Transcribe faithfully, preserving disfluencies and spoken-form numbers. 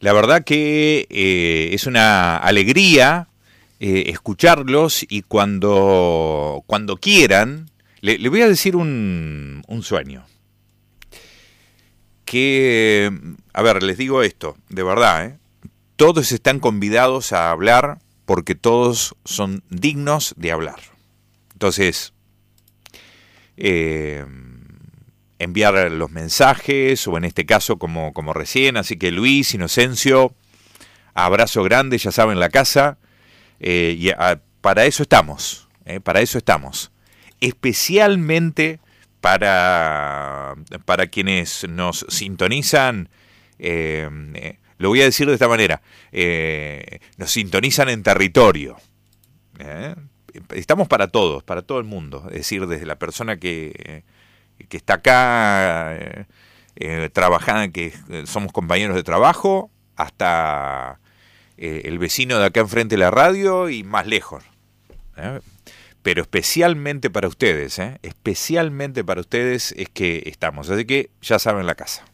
La verdad que eh, es una alegría eh, escucharlos y cuando, cuando quieran, le, le voy a decir un, un sueño. Que, a ver, les digo esto, de verdad, ¿eh? Todos están convidados a hablar porque todos son dignos de hablar. Entonces, eh, enviar los mensajes, o en este caso como, como recién, así que Luis, Inocencio, abrazo grande, ya saben, la casa, eh, y a, para eso estamos, eh, para eso estamos, especialmente para, para quienes nos sintonizan, eh, eh, lo voy a decir de esta manera, eh, nos sintonizan en territorio, eh, estamos para todos, para todo el mundo, es decir, desde la persona que, que está acá eh, eh, trabajando, que somos compañeros de trabajo, hasta eh, el vecino de acá enfrente de la radio y más lejos, ¿eh? Pero especialmente para ustedes, ¿eh? especialmente para ustedes es que estamos, así que ya saben la casa.